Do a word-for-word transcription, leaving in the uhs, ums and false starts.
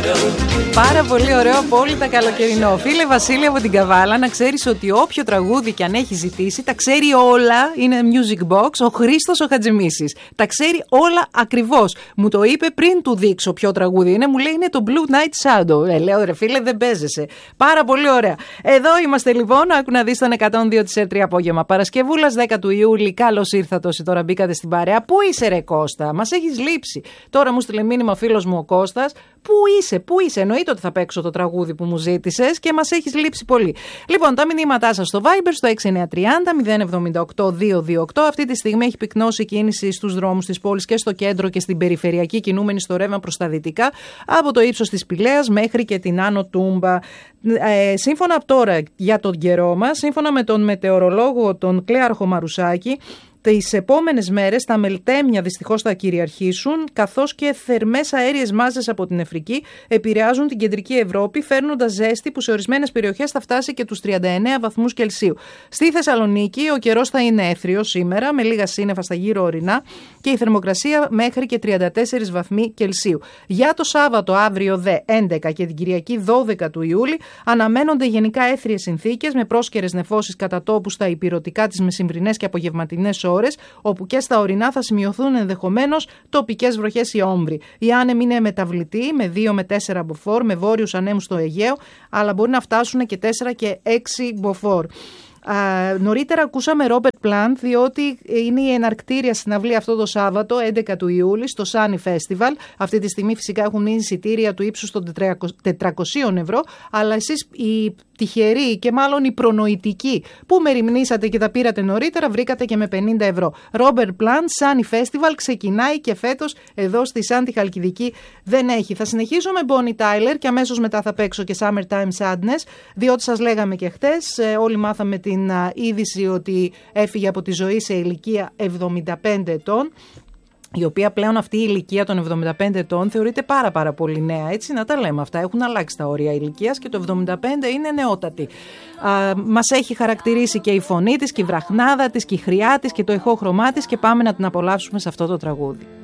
Πάρα πολύ ωραίο, απόλυτα καλοκαιρινό. Φίλε Βασίλη από την Καβάλα, να ξέρεις ότι όποιο τραγούδι και αν έχει ζητήσει, τα ξέρει όλα. Είναι music box, ο Χρήστος ο Χατζημίσης. Τα ξέρει όλα ακριβώς. Μου το είπε πριν του δείξω ποιο τραγούδι είναι. Μου λέει είναι το Blue Night Shadow. Ε, λέω ρε φίλε, δεν παίζεσαι. Πάρα πολύ ωραία. Εδώ είμαστε λοιπόν. Άκου να δεις τον εκατόν δύο της ΕΡΤ απόγευμα. Παρασκευούλας δέκα του Ιούλη. Καλώς ήρθατε όσοι τώρα μπήκατε στην παρέα. Πού είσαι, ρε Κώστα, μας έχεις λείψει. Τώρα μου στείλε μήνυμα ο φίλος μου ο Κώστας. Πού είσαι, πού είσαι. Εννοείται ότι θα παίξω το τραγούδι που μου ζήτησες και μας έχεις λείψει πολύ. Λοιπόν, τα μηνύματά σας στο Viber στο έξι εννιά τριάντα μηδέν εβδομήντα οκτώ διακόσια είκοσι οκτώ. Αυτή τη στιγμή έχει πυκνώσει κίνηση στους δρόμους της πόλης και στο κέντρο και στην περιφερειακή, κινούμενη στο ρεύμα προς τα δυτικά, από το ύψος της Πηλαίας μέχρι και την Άνω Τούμπα. Ε, σύμφωνα τώρα για τον καιρό μας, σύμφωνα με τον μετεωρολόγο τον Κλέαρχο Μαρουσάκη, τις επόμενες μέρες τα μελτέμια δυστυχώς θα κυριαρχήσουν, καθώς και θερμές αέριες μάζες από την Αφρική επηρεάζουν την κεντρική Ευρώπη, φέρνοντας ζέστη που σε ορισμένες περιοχές θα φτάσει και τους τριάντα εννέα βαθμούς Κελσίου. Στη Θεσσαλονίκη ο καιρός θα είναι έθριος σήμερα, με λίγα σύννεφα στα γύρω ορεινά και η θερμοκρασία μέχρι και τριάντα τέσσερις βαθμοί Κελσίου. Για το Σάββατο, αύριο δε έντεκα και την Κυριακή δώδεκα του Ιούλη, αναμένονται γενικά έθριες συνθήκες με πρόσκαιρες νεφώσεις κατά τόπου στα υπηρωτικά τις μεσημβρινές και απογευματινές ώρες, όπου και στα ορεινά θα σημειωθούν ενδεχομένως τοπικές βροχές ή όμβροι. Η άνεμη είναι μεταβλητή με δύο με τέσσερα μποφόρ, με βόρειους ανέμους στο Αιγαίο, αλλά μπορεί να φτάσουν και τέσσερα και έξι μποφόρ. Uh, νωρίτερα ακούσαμε Robert Plant, διότι είναι η εναρκτήρια συναυλία αυτό το Σάββατο έντεκα του Ιούλη στο Sunny Festival. Αυτή τη στιγμή φυσικά έχουν μείνει εισιτήρια του ύψους των τετρακοσίων ευρώ, αλλά εσείς οι τυχεροί και μάλλον οι προνοητικοί που μεριμνήσατε και τα πήρατε νωρίτερα βρήκατε και με πενήντα ευρώ. Robert Plant, Sunny Festival, ξεκινάει και φέτος εδώ στη Σάντι Χαλκιδική δεν έχει. Θα συνεχίσω με Bonnie Tyler και αμέσως μετά θα παίξω και Summertime Sadness, διότι σας λέγαμε και χτες, όλοι μάθαμε την την είδηση ότι έφυγε από τη ζωή σε ηλικία εβδομήντα πέντε ετών, η οποία πλέον αυτή η ηλικία των εβδομήντα πέντε ετών θεωρείται πάρα πάρα πολύ νέα, έτσι να τα λέμε αυτά, έχουν αλλάξει τα όρια ηλικίας και το εβδομήντα πέντε είναι νεότατη. Α, μας έχει χαρακτηρίσει και η φωνή της και η βραχνάδα της και η χρειά της και το ηχόχρωμά της και πάμε να την απολαύσουμε σε αυτό το τραγούδι.